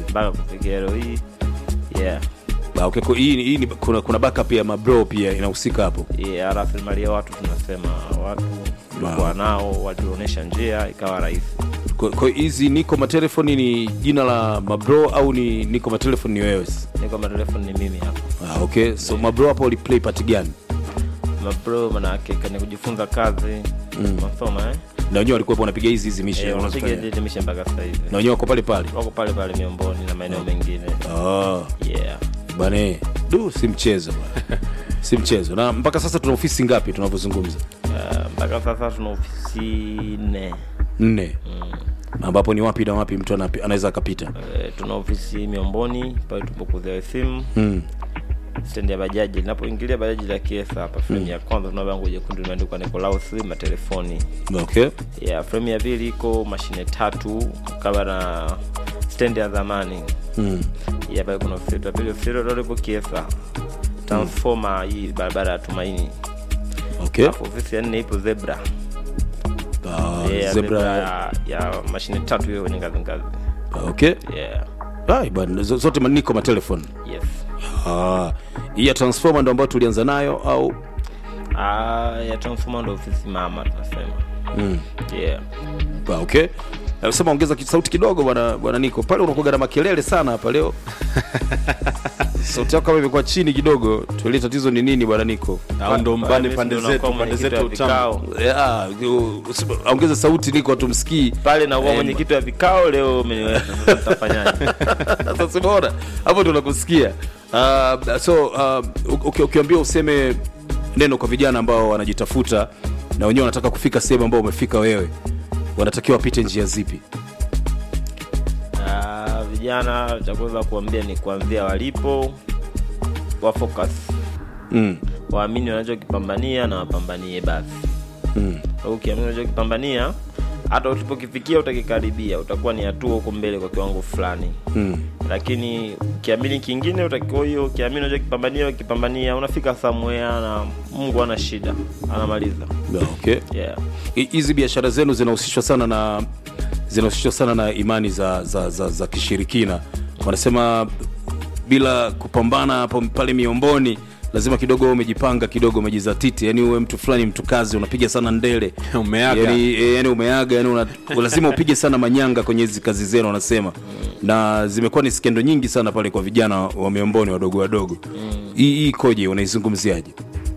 mpaka kufikia leo hii. Yeah. Okay, kwa hii ni kuna backup ya mabro pia inahusika hapo. Yeah, rasilimali ya watu tunasema watu walikuwa nao walionyesha njia ikawa rahisi. Kwa hizi niko matelefoni ni jina la mabro au ni niko matelefoni ni wewe? Niko matelefoni ni mimi hapa. Okay, so mabro hapo wali play part gani? Mabro maana yake kani kujifunza kazi, masomo Na wenyewe walikuwa wanapiga hizi mission wanapiga hizi mission mpaka sasa hivi. Na wenyewe wako pale Miomboni na maeneo mengine. Yeah. Bana, si mchezo. Si mchezo. Na mpaka sasa tuna ofisi ngapi tunavyozungumza? Mpaka sasa tuna ofisi 4. Ambapo ni wapi na wapi mtu anaweza akapita? Tuna ofisi Miomboni pale tupokuzia simu. Stendi ya bajaji, ninapoingilia bajaji la Kiesa hapa, frame ya kwanza tuna bango jekundu limeandikwa Nicolaus na telefoni. Okay. Yeah, frame ya pili iko mashine 3 kama na stendi ya zamani. Yeah, pale kuna ofisi ya pili, ofisi ndio ipo Kiesa. Transformer hii barabara ya Tumaini. Okay. Ofisi ya 4 ipo Zebra. Zebra ya mashine 3 hiyo kwenye ngazi. Okay. Yeah. Bwana zote maniko ma telefoni. Yes. Hii ya transformer ndio ambayo tulianza nayo au ya transformer ndio ofisi mama tunasema. Yeah. Okay. Sema ongeza sauti kidogo bwana Niko. Pale unakuwa na makelele sana hapa leo. Sauti yako kama imekuwa chini kidogo. Tueleze tatizo ni nini bwana Niko? Au ndo mbane pande zetu utamu. Ongeza sauti Niko tumsikii. Pale na kwa mwenye kitu ya vikao leo umeniweza tutafanyaje? Sasa bora. Hapo tunakusikia. Ukiambia useme neno kwa vijana ambao wanajitafuta na wenyewe wanataka kufika sehemu ambao umefika wewe, wanatakiwa wapite njia zipi? Vijana cha kwanza kuambia ni kuanzia walipo, wa focus. Waamini wanachokipambania na wapambanie basi. Ukiamini unachokipambania, hata usipokifikia utakikaribia, utakuwa ni hatua huko mbele kwa kiwango fulani. Lakini ukiamini kingine utakiwa hiyo, ukiamini unachokipambania unafika somewhere na Mungu ana shida, anamaliza. Okay. Yeah. Hizi biashara zenu zinahusishwa sana na imani za kishirikina. Wanasema bila kupambana hapo pale Miomboni lazima kidogo umejipanga, kidogo umejizatiti, yani uwe mtu fulani, mtu kazi, unapiga sana ndele. Umeaga. Yani umeaga, yani lazima upige sana manyanga kwenye hizo kazi zenu wanasema. Na zimekuwa ni skendo nyingi sana pale kwa vijana wa Miomboni wadogo. Hii koje, unaizungumziaje?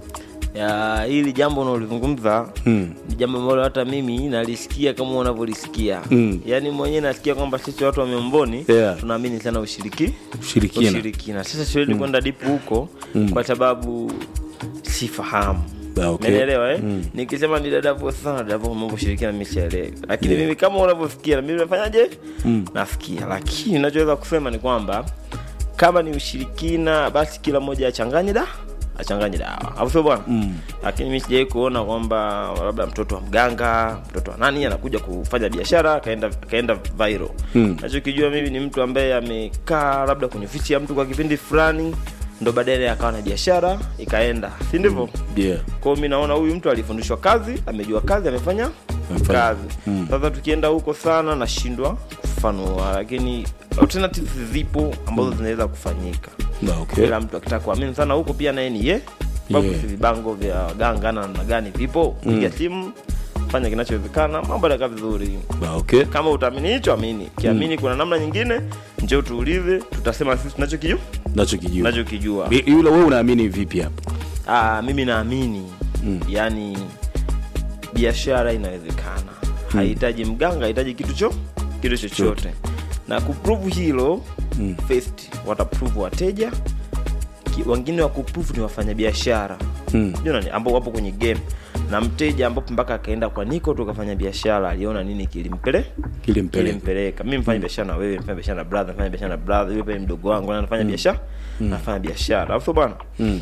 Hili jambo unalozungumza ni jambo ambalo hata mimi nalisikia kama unavyolisikia. Yaani mwenyewe nasikia kwamba sisi watu wa Miomboni tunaamini sana ushirikina. Sasa siwezi kwenda deep huko kwa sababu sifahamu. Umeelewa Nikisema ni dadapo sana, dadapo mambo ushirikina mimi sielewi. Lakini mimi kama unavyosikia mimi nafanyaje? Nasikia. Lakini ninachoweza kusema ni kwamba kama ni ushirikina basi kila mmoja achanganye dawa. Hapo sio bwana? Lakini mimi sijawahi kuona kwamba labda mtoto wa mganga, mtoto wa nani anakuja kufanya biashara kaenda viral. Nachokijua mimi ni mtu ambaye amekaa labda kwenye ofisi ya mtu kwa kipindi fulani ndo baadaye akawa na biashara ikaenda. Si ndivyo? Yeah. Kwa hiyo mimi naona huyu mtu alifundishwa kazi, amejua kazi, amefanya kazi. Sasa tukienda huko sana nashindwa kufanua, lakini alternatives zipo ambazo zinaweza kufanyika. Okay. Kila mtu akitaka kuamini sana huko pia naye ni babu vibango vya ganga na gani vipo. Piga simu, fanya kinachowezekana, mambo yatakaa vizuri. Okay. Kama utaamini hicho amini. Kiamini kuna namna nyingine, njoo tuulize, tutasema sisi tunachokijua. Yule wewe unaamini vipi hapo? Mimi naamini yani biashara inawezekana. Haihitaji mganga, haihitaji kitu chochote. Na kuprove hilo first wataprove wateja, wengine wa kuprove ni wafanya biashara. Unaona ambao wapo kwenye game. Na mteja ambapo mpaka akaenda kwa Niko tukafanya biashara, aliona nini kilimpeleka. Mimi mfanya biashara na wewe, mfanya biashara na brother, mfanya biashara na brother, yule mdogo wangu anafanya biashara, nafanya biashara. Alafu bwana.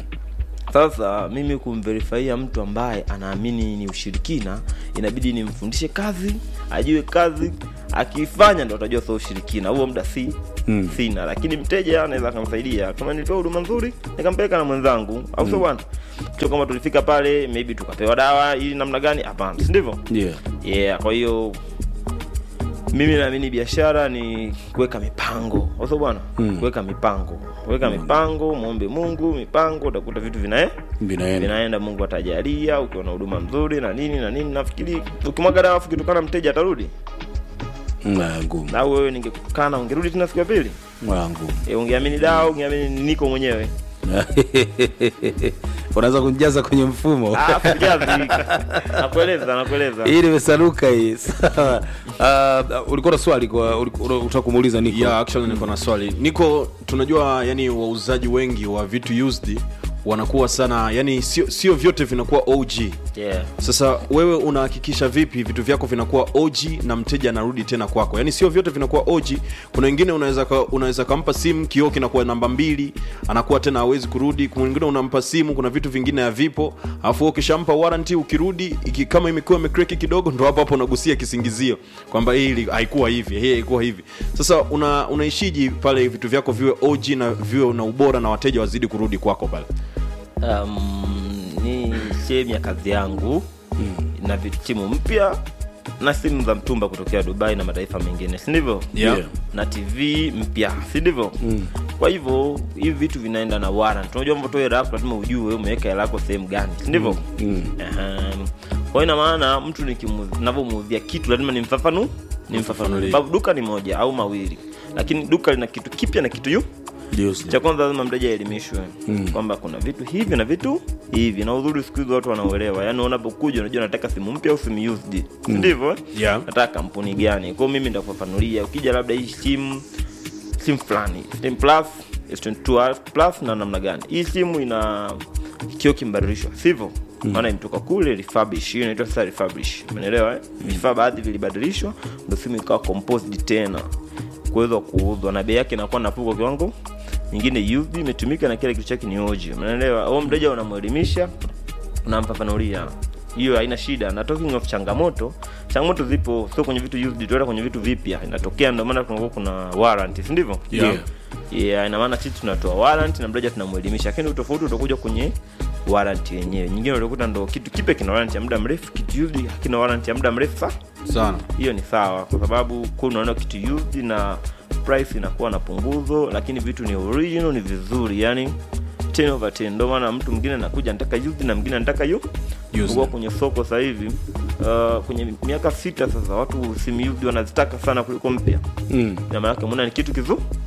Sasa mimi kumverify mtu ambaye anaamini ni ushirikina, inabidi nimfundishe kazi, ajue kazi, akifanya ndio atajua sio ushirikina. Huo muda sina, lakini mteja anaweza kumsaidia. Kama nilipewa huduma nzuri, nikampeleka na mwenzangu, au sio bwana? Sio kama tulifika pale maybe tukapewa dawa ili namna gani, hapana, si ndivyo? Yeah. Kwa hiyo Mimi naamini biashara ni kuweka mipango. Wazo bwana, kuweka mipango. Kuweka mipango, muombe Mungu, mipango utakuta vitu vinaenda, Mungu atajalia ukiwa na huduma nzuri na nini. Nafikiri ukimwaga dawa ukitokana mteja atarudi. Ngumu. Na wewe ningekukana ungerudi tena siku ya pili? Ngumu. Ungeamini dawa, ungeamini niko mwenyewe. Unaanza kunijaza kwenye mfumo. Nakueleza. Hii nimesaruka hii. Ulikuwa na swali unataka kumuuliza Niko? Yeah, actually niko na swali. Niko, tunajua yani wauzaji wengi wa vitu used wanakuwa sana, yani sio vyote vinakuwa OG. Yeah. Sasa wewe unahakikisha vipi vitu vyako vinakuwa OG na mteja anarudi tena kwako? Yani sio vyote vinakuwa OG. Kuna wengine unaweza kumpa simu kioo kinakuwa namba 2, anakuwa tena hawezi kurudi. Kuna wengine unampa simu, kuna vitu vingine havipo. Alafu ukishampa warranty ukirudi, kama imekuwa imecrack kidogo, ndo hapo unagusia kisingizio kwamba hii haikuwa hivi, hii haikuwa hivi. Sasa unaishiji pale vitu vyako viwe OG na viwe na ubora na wateja wazidi kurudi kwako pale? Ni sehemu ya kazi yangu. Na timu mpya na simu za mtumba kutokea Dubai na mataifa mengine, si ndivyo? Yeah. Na TV mpya, si ndivyo? Kwa hivyo hivi vitu vinaenda na warranty. Unajua mambo toa rafu lazima ujue umeweka hela yako sehemu gani, si ndivyo? Kwa ina maana mtu ninavyomuuzia kitu lazima nimfafanulie. Sababu duka ni moja au mawili, lakini duka lina kitu kipya na kitu cha kwanza lazima mteja elimishwe kwamba kuna vitu hivi na vitu hivi. Na uzuri siku hizo watu wanaelewa. Yaani unapokuja unajua nataka simu mpya au simu used. Ndivyo? Yeah. Nataka kampuni gani. Kwa hiyo mimi nitakufafanulia. Ukija labda hii simu fulani, simu plus, S22 plus na namna gani. Hii simu ina kioo kimbadilishwa, sivyo? Maana imetoka kule refurbish, hiyo inaitwa sasa refurbish. Umeelewa eh? Vifaa baadhi vilibadilishwa ndio simu ikawa composed tena kuweza kuuzwa na bei yake inakuwa nafuu kwa kiwango. Nyingine used imetumika na kile kitu chake ni OG. Umeelewa? Au mteja unamuelimisha, unamfafanulia. Hiyo haina shida. Na talking of changamoto zipo sio kwenye vitu used, tuenda kwenye vitu vipya. Inatokea ndio maana kuna warranty, si ndivyo? Yeah, ina maana sisi tunatoa warranty na mteja tunamuelimisha. Lakini utofauti utakuja kwenye warranty yenyewe. Nyingine utakuta ndio kitu kipe kina warranty ya muda mrefu, kitu used hakina warranty ya muda mrefu sana. Hiyo ni sawa kwa sababu kuna unaona kitu used na price inakuwa na punguzo, lakini vitu ni original, ni vizuri, yani 10/10. Ndio maana mtu mwingine anakuja anataka used na mwingine anataka used. Kwenye soko sasa hivi kwenye miaka 6 sasa watu simu used wanazitaka sana kuliko mpya. Na maana yake mbona ni kitu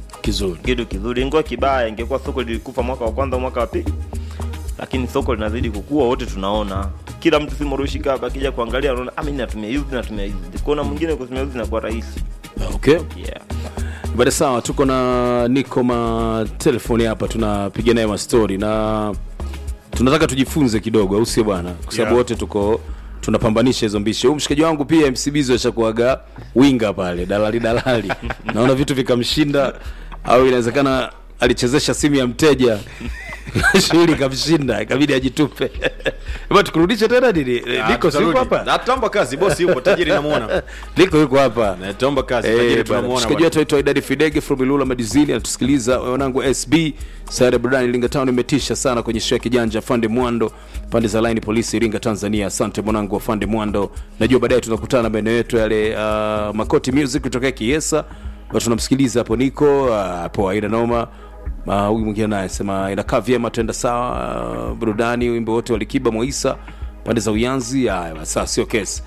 kizuri. Ingekuwa kibaya ingekuwa soko lilikufa mwaka wa kwanza, mwaka wa pili. Lakini soko linazidi kukua, wote tunaona. Kila mtu simu rushika hapa akija kuangalia anaona mimi natumia used. Kuna mwingine kutumia used inakuwa rahisi. Okay. Yeah. Baada sawa, tuko na Niko ma telefoni hapa, tunapiga naye ma story na tunataka tujifunze kidogo, au sio bwana? Kwa sababu wote tunapambanisha hizo mbishi. Huyu mshikaji wangu pia MCBzo ashakuaga winga pale, dalali. Naona vitu vikamshinda au inawezekana alichezesha simu ya mteja. Shughuli kamshinda, ikabidi ajitupe. Hebu tukurudishe tena nini? Niko yuko hapa. Natomba kazi, bosi yupo, tajiri namuona. Niko yuko hapa. Natomba kazi, tajiri tunamuona. Mshikaji wetu aitwa Idadi Fidege from Ilula Madizini anatusikiliza. Wanangu SB, Saada Burudani Iringa Town imetisha sana kwenye show ya kijanja Fande Mwando, pande za line polisi Iringa Tanzania. Asante mwanangu wa Fande Mwando. Najua baadaye tunakutana maeneo yetu yale Makoti Music kutoka Kiesa. Watu tunamsikiliza hapo Niko, hapo aina noma. Huyu mwingine naye sema inakaa vyema, tuenda sawa. Burudani wimbo wote walikiba Moisa pande za Uyanzi. Sasa sio kesi.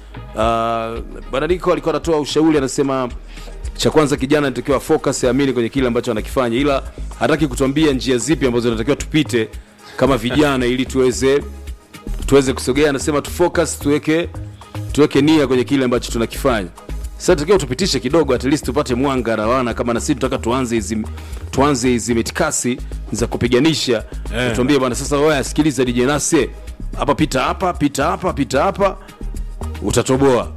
Bwana Niko alikuwa anatoa ushauri, anasema cha kwanza kijana anatakiwa focus, amini kwenye kile ambacho anakifanya, ila hataki kutuambia njia zipi ambazo tunatakiwa tupite kama vijana ili tuweze kusogea. Anasema tu focus, tuweke nia kwenye kile ambacho tunakifanya. Sasa tunatakiwa tupitishe kidogo, at least tupate mwanga rawana, kama na sisi tunataka tuanze hizi mitikasi za kupiganisha. Tuambie bwana, sasa wewe sikiliza DJ Nase, hapa pita hapa utatoboa.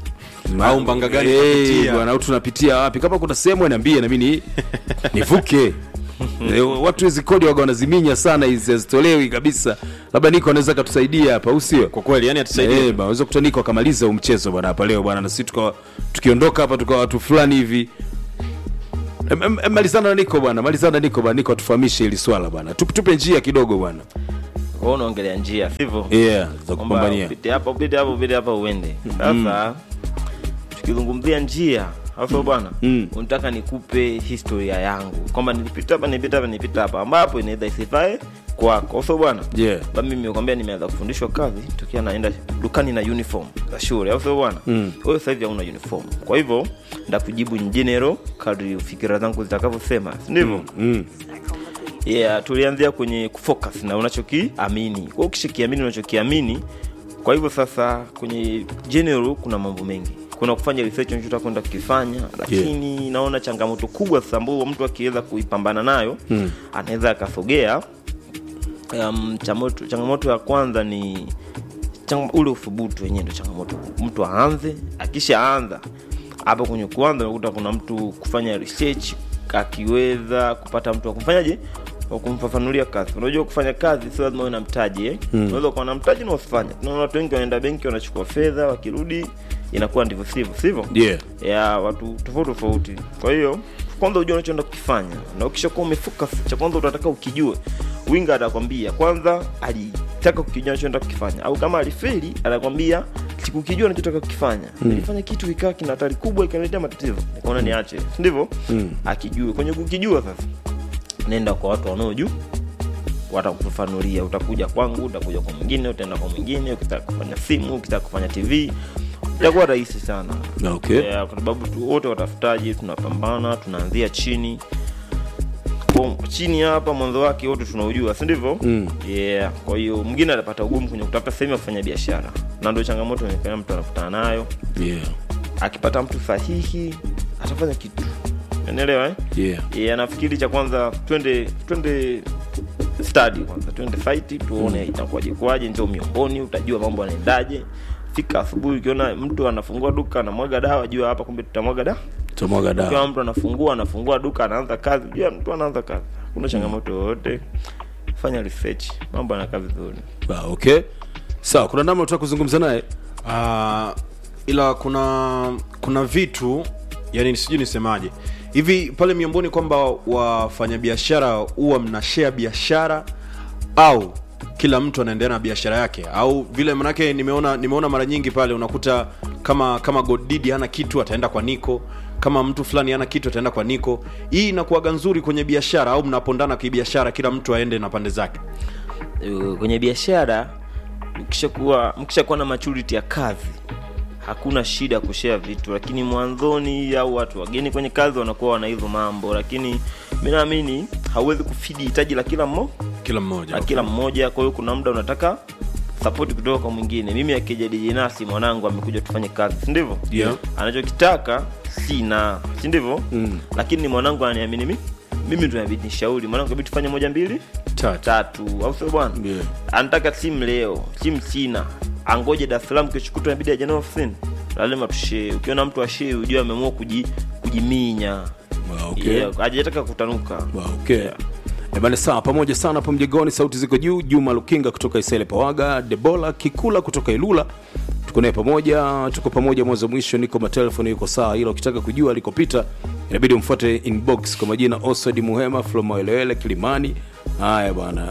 Au mbanga gani tunapitia bwana, au tunapitia wapi? Kama kuna sehemu niambie na mimi nivuke. Watu hizi kodi waga wanaziminya sana, hizi hazitolewi kabisa. Labda Niko anaweza kutusaidia hapa, usio? Kwa kweli yani atusaidia. Bwana, unaweza kutaniko akamaliza mchezo bwana hapa leo bwana, na sisi tukiondoka hapa tukawa watu fulani hivi. Malizana na Niko bwana, Niko atufahamishe hili swala bwana. Tupe njia kidogo bwana. Wewe unaongelea njia, sivyo? Za kupambania. Upite hapa uende. Sasa tukizungumzia njia, Alafu bwana, unataka nikupe historia yangu kwamba nilipita hapa ambapo inaweza isifae kwako. Alafu bwana, baba mimi nimekwambia nimeanza kufundishwa kazi tokea naenda dukani na uniform za shule. Alafu bwana, wewe sasa hivi hauna uniform. Kwa hivyo ndakujibu in general kadri fikira zangu zitakavyosema. Ndivyo? Tulianzia kwenye kufocus na unachokiamini. Kwa hiyo ukishikiamini unachokiamini, kwa hivyo sasa kwenye general kuna mambo mengi. Kuna kufanya research unachotaka kwenda kukifanya, lakini naona changamoto kubwa sasa ambapo mtu akiweza kuipambana nayo, anaweza akasogea. Changamoto ya kwanza ni ule uthubutu wenyewe, ndio changamoto. Mtu aanze, akishaanza hapo kwenye kwanza unakuta kuna mtu kufanya research, akiweza kupata mtu kumfanyaje au kumfafanulia kazi. Unajua kufanya kazi sio lazima uwe na mtaji unaweza kuwa na mtaji na usifanye. Tunaona watu wengi wanaenda benki wanachukua fedha, wakirudi inakuwa ndivyo sivyo. Watu tofauti. Kwa hiyo kwanza unajua unachoenda kukifanya, na ukishakuwa umefocus, cha kwanza utataka ukijue. Winga atakwambia kwanza alitaka kukijua unachoenda kukifanya, au kama alifeli atakwambia sikukijua unachotaka kukifanya. Nilifanya kitu ikawa kina hatari kubwa ikaletea matatizo. Nikaona niache. Ndivyo? Akijue. Kwenye kukijua sasa, nenda kwa watu wanaojua, watakufafanulia. Utakuja kwangu, utakuja kwa mwingine, utaenda kwa mwingine. Ukitaka kufanya simu, ukitaka kufanya TV, itakuwa rahisi sana. Kwa sababu wote watafutaji, tunapambana, tunaanzia chini. Kwa chini hapa mwanzo wake wote tunaujua, si ndivyo? Kwa hiyo mwingine atapata ugumu kwenye kutafuta sehemu ya kufanya biashara. Na ndio changamoto yenyewe mtu anakutana nayo. Akipata mtu sahihi, atafanya kitu. Unaelewa anafikiri cha kwanza twende study kwanza, twende site tuone itakuwaje, ndio miongoni utajua mambo yanaendaje. Fika asubuhi ukiona mtu anafungua duka na mwaga dawa, jua hapa kumbe tutamwaga dawa. Kwa mtu anafungua duka anaanza kazi, jua mtu anaanza kazi. Kuna changamoto yote, fanya research, mambo yanakaa vizuri. Sawa, kuna namna unataka kuzungumza naye? Ila kuna vitu, yani sijui nisemaje. Hivi pale miongoni kwamba wafanya biashara huwa mnashare biashara au kila mtu anaendelea na biashara yake, au vile? Manake nimeona mara nyingi pale unakuta kama Godidi hana kitu ataenda kwa Niko, kama mtu fulani hana kitu ataenda kwa Niko. Hii inakuwa nzuri kwenye biashara au mnapondana kibiashara, kila mtu aende na pande zake? Kwenye biashara mkishakuwa na maturity ya kazi, hakuna shida kushare vitu, lakini mwanzoni au watu wageni kwenye kazi wanakuwa wana hizo mambo. Lakini mimi naamini hauwezi kufidi hitaji la kila mmoja. Kwa hiyo kuna muda unataka support kutoka kwa mwingine. Mimi akija DJ Nasi mwanangu amekuja tufanye kazi, si ndivyo? Anachokitaka sina, si ndivyo? Lakini ni mwanangu ananiamini mimi ndio inabidi nishauri mwanangu inabidi tufanye 1 2 3 au sio bwana? Anataka simu leo, simu sina, angoje Dar es Salaam kesho kutwa inabidi aje na ofisini. Lazima tushare. Ukiona mtu ashare unajua ameamua kujiminya. Hajataka kutanuka. Bana, sawa, pamoja sana hapo mjegoni, sauti ziko juu. Juma Lukinga kutoka Isele Pawaga, Debola Kikula kutoka Ilula. Tuko pamoja mwanzo mwisho. Niko matelefoni yuko sawa, ila ukitaka kujua alikopita inabidi umfuate inbox kwa majina Oswald Muhema from Elele Kilimani. Haya bwana.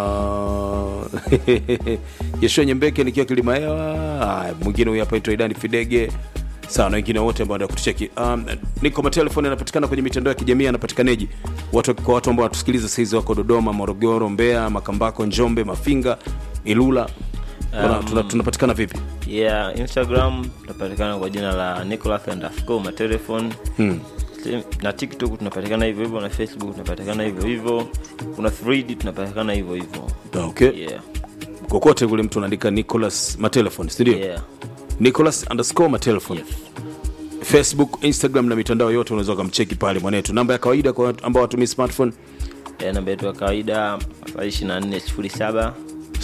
Yesho Nyembeke nikiwa Kilimaewa. Haya, mwingine huyu hapa aitwa Idani Fidege. Sawa, na wengine wote ambao kutucheki. Niko matelefoni anapatikana kwenye mitandao ya kijamii, anapatikaneje? Kwa watu ambao watusikiliza sasa hizi wako Dodoma, Morogoro, Mbeya, Makambako, Njombe, Mafinga, Ilula. Tunapatikana vipi? Instagram tunapatikana kwa jina la Nicholas_matelefoni. Na TikTok tunapatikana hivyo, na Facebook tunapatikana hivyo. Kuna Thread tunapatikana hivyo. Kokote kule mtu anaandika Nicholas Matelefoni, si ndio? Nicholas_matelefoni. Facebook, Instagram na mitandao yote unaweza kumcheki pale mwanetu. Namba ya kawaida kwa ambao watumia smartphone. Namba yetu ya kawaida 2407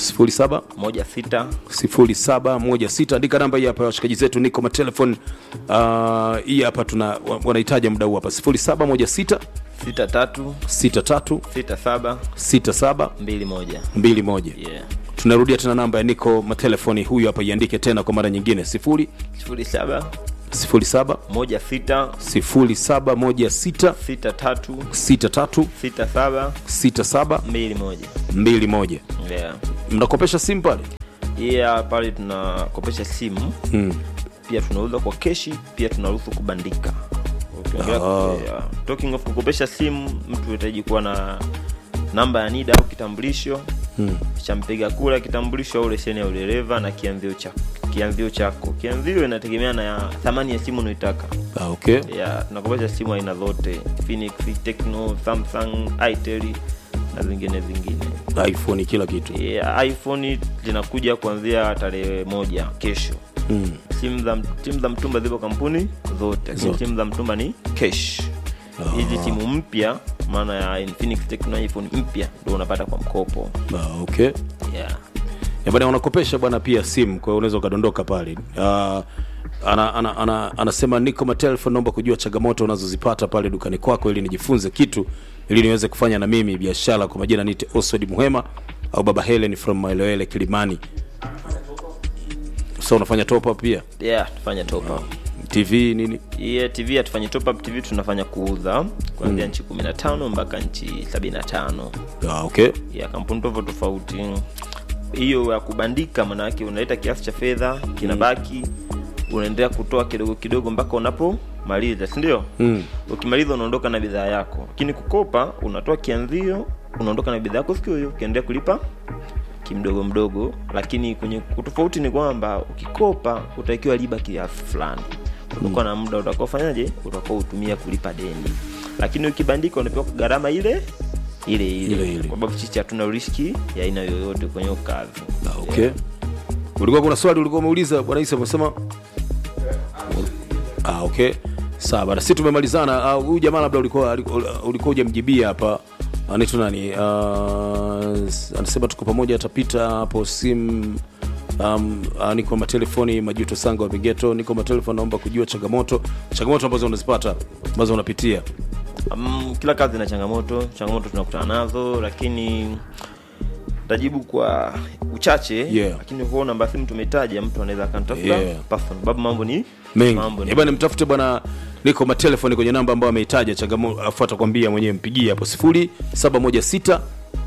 0716. Andika namba hii hapa washikaji zetu Niko Matelefoni. Hii hapa wanahitaji muda huu hapa 0716 63 67 21. Tunarudia tena namba ya Niko Matelefoni, huyu hapa iandike tena kwa mara nyingine 0716 63 67 21. Mnakopesha simu pale? Pale tunakopesha simu. Pia tunauza kwa keshi, pia tunaruhusu kubandika. Talking of kukopesha simu, mtu anahitaji kuwa na namba ya NIDA au kitambulisho, kisha mpiga kura, kitambulisho au leseni ya udereva na kianzio chako. Kianzio inategemea na thamani ya simu unayotaka. Okay. Tunakopesha simu aina zote, Phoenix, Tecno, Samsung, Itel na zingine. iPhone, kila kitu. iPhone linakuja kuanzia tarehe 1 kesho. Simu za mtumba zipo kampuni zote. Simu za mtumba ni cash. Hizi simu mpya, maana ya Infinix, Tecno, iPhone mpya ndio unapata kwa mkopo. Okay. Bwana unakopesha bwana pia simu, kwa hiyo unaweza ukadondoka pale. Anasema niko ma telephone, naomba kujua changamoto unazozipata pale dukani kwako ili nijifunze kitu ili niweze kufanya na mimi biashara. Kwa majina niite Oswald Muhema au Baba Helen from Maelewele Kilimani. So unafanya top up pia? Tufanya top up. TV nini? TV atufanye top up. TV tunafanya kuuza kuanzia nchi 15 mpaka nchi 75. Okay. Kampuni tofauti. Hiyo ya kubandika maana yake unaleta kiasi cha fedha kinabaki, unaendelea kutoa kidogo kidogo mpaka unapomaliza, si ndio? Ukimaliza unaondoka na bidhaa yako. Lakini kukopa unatoa kianzio, unaondoka na bidhaa yako siku hiyo, ukiendelea kulipa kimdogo mdogo. Lakini kwenye tofauti ni kwamba ukikopa utakiwa riba kiasi fulani. Unakuwa na muda utakaofanyaje? Utakao utumia kulipa deni. Lakini ukibandika unapewa gharama ile. Kwa sababu sisi hatuna riski ya aina yoyote kwenye kazi. Okay. Ulikuwa kuna swali ulikuwa umeuliza bwana Isa, umesema okay. Sawa bana, sisi tumemalizana. Huyu jamaa labda ulikuwa hujamjibia hapa. Anaitwa nani? Anasema tuko pamoja, atapita hapo simu. Niko ma telefoni Majuto Sanga wa Bigeto, niko ma telefoni, naomba kujua changamoto ambazo unazipata, ambazo unapitia. Kila kazi ina changamoto tunakutana nazo, lakini tajibu kwa uchache. Lakini huo namba simu tumetaja, mtu anaweza akanitafuta personal. Babu mambo ni mengi. Bwana mtafute bwana, niko ma telefoni kwenye namba ambayo ameitaja, changamoto afuata kwambia mwenyewe, mpigie hapo 0716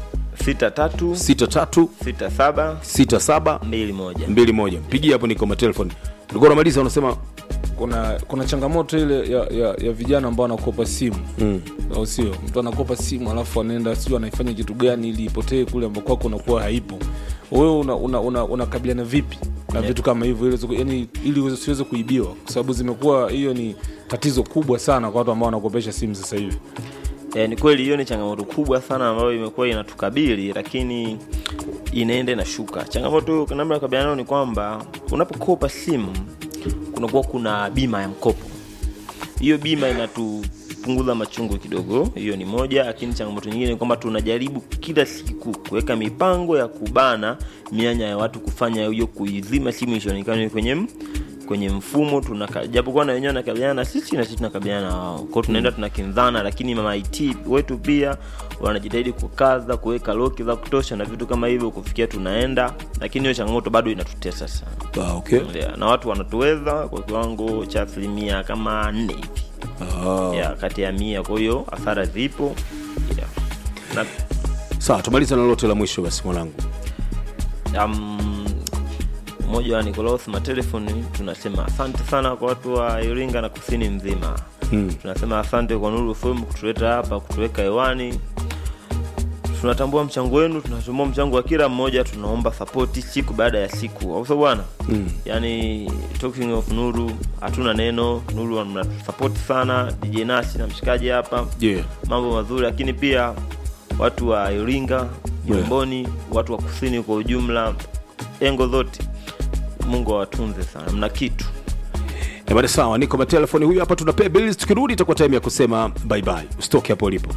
63 67 21. Mpigie hapo, niko ma telefoni. Ulikuwa unamaliza unasema kuna changamoto ile ya vijana ambao wanakopa simu. Au sio? Mtu anakopa simu alafu anaenda sio anaifanya kitu gani ili ipotee kule ambako kwako unakuwa haipo. Wewe unakabiliana vipi na vitu kama hivyo, ili usiweze kuibiwa? Kwa sababu zimekuwa hiyo ni tatizo kubwa sana kwa watu ambao wanakopesha simu sasa hivi. Ni kweli hiyo ni changamoto kubwa sana ambayo imekuwa inatukabili, lakini inaenda na shuka. Changamoto hiyo namna ya kukabiliana nayo ni kwamba unapokopa simu kunakuwa kuna bima ya mkopo. Hiyo bima inatupunguza machungu kidogo, hiyo ni moja. Lakini changamoto nyingine ni kwamba tunajaribu kila siku kuweka mipango ya kubana mianya ya watu kufanya hiyo, kuizima simu isionekane kwenye mfumo. Japokuwa na wenyewe nakabiliana na sisi na sisi tunakabiliana na wao. Kwa hiyo tunaenda tunakinzana, lakini mama IT wetu pia wanajitahidi kukaza kuweka lock za kutosha na vitu kama hivyo kufikia tunaenda, lakini hiyo changamoto bado inatutesa sana. Okay. Na watu wanatuweza kwa kiwango cha 4% kama 4 hivi. Kati ya 100. Kwa hiyo hasara zipo. Sawa, tumaliza na lote la mwisho basi mwanangu. Mmoja wa Nicolas Matelefoni, tunasema asante sana kwa watu wa Iringa na kusini mzima. Tunasema asante kwa Nuru FM kutuleta hapa, kutuweka hewani. Tunatambua mchango wenu, tunatambua mchango wa kila mmoja, tunaomba support siku baada ya siku. Au sawa bwana? Yaani talking of Nuru, hatuna neno. Nuru mnatusupport sana, DJ Nasi na mshikaji hapa. Mambo mazuri, lakini pia watu wa Iringa, Nyomboni, watu wa kusini kwa ujumla, engo zote. Mungu awatunze sana. Mna kitu. Bado sawa, niko ma telefoni. Huyu hapa tunapea bills, tukirudi itakuwa time ya kusema bye bye. Usitoke hapo ulipo.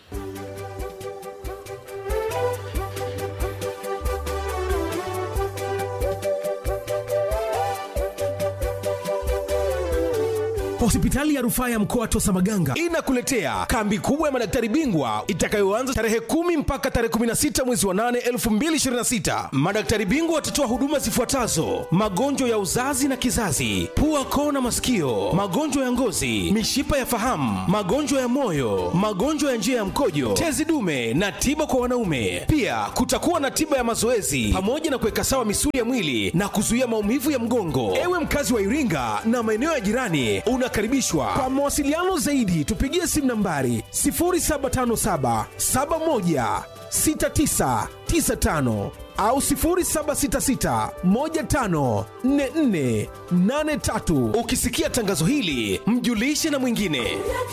Hospitali ya Rufaa ya Mkoa Tosamaganga inakuletea kambi kubwa ya madaktari bingwa itakayoanza tarehe 10 mpaka tarehe 16 mwezi wa 8 2026. Madaktari bingwa watatoa huduma zifuatazo: magonjwa ya uzazi na kizazi, pua, koo na masikio, magonjwa ya ngozi, mishipa ya fahamu, magonjwa ya moyo, magonjwa ya njia ya mkojo, tezi dume na tiba kwa wanaume. Pia kutakuwa na tiba ya mazoezi pamoja na kuweka sawa misuli ya mwili na kuzuia maumivu ya mgongo. Ewe mkazi wa Iringa na maeneo ya jirani, unakaribishwa. Kwa mawasiliano zaidi tupigie simu nambari 0757 71 6995 au 0766 15 44 83. Ukisikia tangazo hili, mjulishe na mwingine.